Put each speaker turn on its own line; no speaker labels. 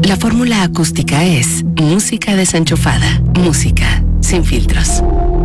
La fórmula acústica es música desenchufada, música sin filtros.